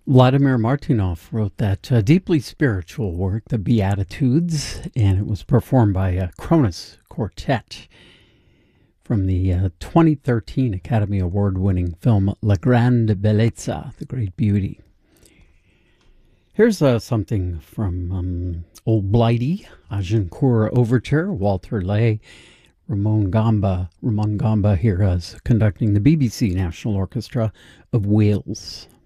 Vladimir Martynov wrote that deeply spiritual work, The Beatitudes, and it was performed by a Kronos Quartet from the 2013 Academy Award-winning film La Grande Bellezza, The Great Beauty. Here's something from Old Blighty, Agincourt Overture, Walter Lay, Ramon Gamba here as conducting the BBC National Orchestra of Wales.